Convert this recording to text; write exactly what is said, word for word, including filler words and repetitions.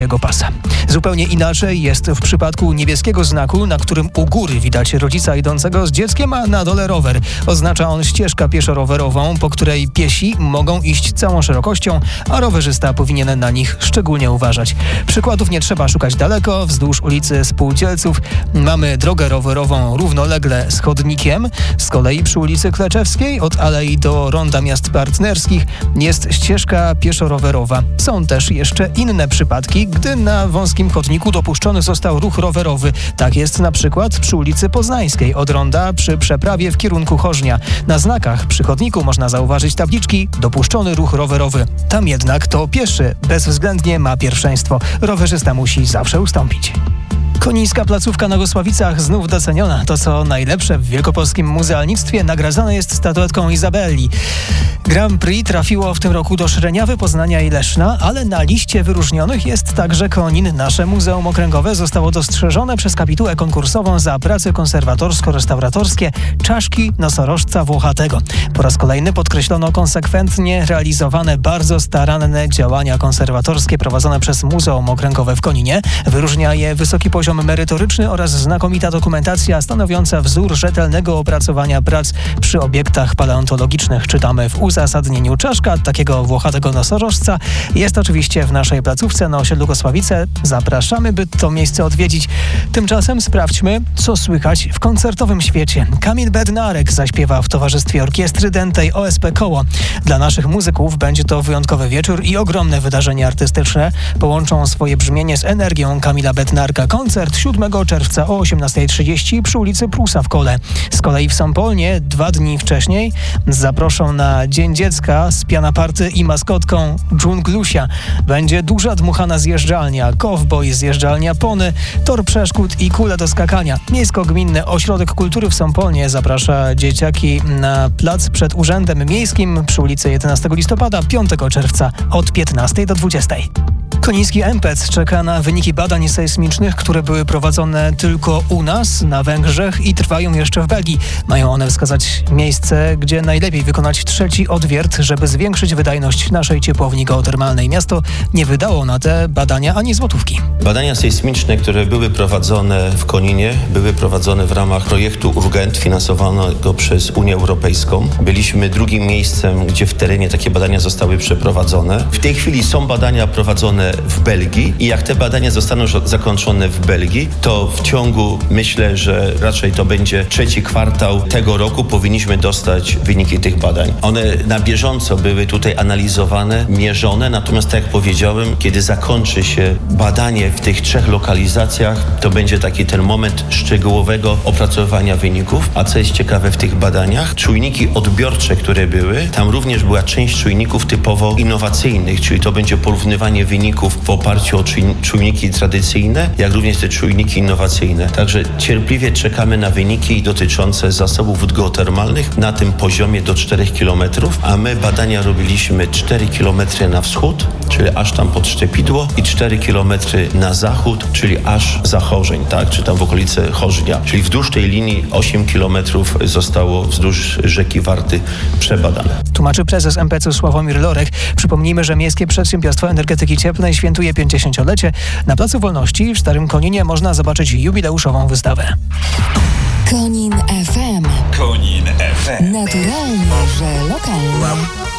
jego pasa. Zupełnie inaczej jest w przypadku niebieskiego znaku, na którym u góry widać rodzica idącego z dzieckiem, a na dole rower. Oznacza on ścieżkę pieszo-rowerową, po której piesi mogą iść całą szerokością, a rowerzysta powinien na nich szczególnie uważać. Przykładów nie trzeba szukać daleko. Wzdłuż ulicy Spółdzielców mamy drogę rowerową równolegle z chodnikiem. Z kolei przy ulicy Kleczewskiej od Alei do Ronda Miast Partnerskich jest ścieżka pieszo-rowerowa. Są też jeszcze inne przypadki, gdy na wąskim chodniku dopuszczony został ruch rowerowy. Tak jest na przykład przy ulicy Poznańskiej od Ronda przy przeprawie w kierunku Chorznia. Na znakach przy chodniku można zauważyć tabliczki "Dopuszczony ruch rowerowy". Tam jednak to pieszy bezwzględnie ma pierwszeństwo. Rowerzysta musi zawsze ustąpić. Konińska placówka na Gosławicach znów doceniona. To, co najlepsze w wielkopolskim muzealnictwie, nagradzane jest statuetką Izabelli. Grand Prix trafiło w tym roku do Szreniawy, Poznania i Leszna, ale na liście wyróżnionych jest także Konin. Nasze Muzeum Okręgowe zostało dostrzeżone przez kapitułę konkursową za prace konserwatorsko-restauratorskie czaszki nosorożca włochatego. Po raz kolejny podkreślono konsekwentnie realizowane, bardzo staranne działania konserwatorskie prowadzone przez Muzeum Okręgowe w Koninie. Wyróżnia je wysoki poziom merytoryczny oraz znakomita dokumentacja stanowiąca wzór rzetelnego opracowania prac przy obiektach paleontologicznych. Czytamy w uzasadnieniu. Czaszka takiego włochatego nosorożca jest oczywiście w naszej placówce na osiedlu Gosławice. Zapraszamy, by to miejsce odwiedzić. Tymczasem sprawdźmy, co słychać w koncertowym świecie. Kamil Bednarek zaśpiewa w towarzystwie orkiestry dętej O S P Koło. Dla naszych muzyków będzie to wyjątkowy wieczór i ogromne wydarzenie artystyczne. Połączą swoje brzmienie z energią Kamila Bednarka. Koncert siódmego czerwca o osiemnastej trzydzieści przy ulicy Prusa w Kole. Z kolei w Sąpolnie dwa dni wcześniej zaproszą na Dzień Dziecka z pianoparty i maskotką Dżunglusia. Będzie duża dmuchana zjeżdżalnia, kowboj, zjeżdżalnia pony, tor przeszkód i kule do skakania. Miejsko-Gminny Ośrodek Kultury w Sąpolnie zaprasza dzieciaki na plac przed Urzędem Miejskim przy ulicy jedenastego listopada piątego czerwca od piętnastej do dwudziestej. Koniński M P E C czeka na wyniki badań sejsmicznych, które były prowadzone tylko u nas, na Węgrzech i trwają jeszcze w Belgii. Mają one wskazać miejsce, gdzie najlepiej wykonać trzeci odwiert, żeby zwiększyć wydajność naszej ciepłowni geotermalnej. Miasto nie wydało na te badania ani złotówki. Badania sejsmiczne, które były prowadzone w Koninie, były prowadzone w ramach projektu Urgent finansowanego przez Unię Europejską. Byliśmy drugim miejscem, gdzie w terenie takie badania zostały przeprowadzone. W tej chwili są badania prowadzone w Belgii i jak te badania zostaną zakończone w Belgii, to w ciągu, myślę, że raczej to będzie trzeci kwartał tego roku, powinniśmy dostać wyniki tych badań. One na bieżąco były tutaj analizowane, mierzone, natomiast tak jak powiedziałem, kiedy zakończy się badanie w tych trzech lokalizacjach, to będzie taki ten moment szczegółowego opracowywania wyników. A co jest ciekawe w tych badaniach, czujniki odbiorcze, które były, tam również była część czujników typowo innowacyjnych, czyli to będzie porównywanie wyników w oparciu o czujniki tradycyjne, jak również te czujniki innowacyjne. Także cierpliwie czekamy na wyniki dotyczące zasobów wód geotermalnych na tym poziomie do czterech kilometrów, a my badania robiliśmy cztery kilometry na wschód, czyli aż tam pod Szczepidło i cztery kilometry na zachód, czyli aż za Chorzeń, tak, czy tam w okolice Chorznia. Czyli wzdłuż tej linii osiem kilometrów zostało wzdłuż rzeki Warty przebadane. Tłumaczy prezes M P E C Sławomir Lorek. Przypomnijmy, że Miejskie Przedsiębiorstwo Energetyki Cieplnej świętuje pięćdziesięciolecie. Na Placu Wolności w Starym Koninie można zobaczyć jubileuszową wystawę. Konin F M. Konin F M. Naturalnie, że lokalnie.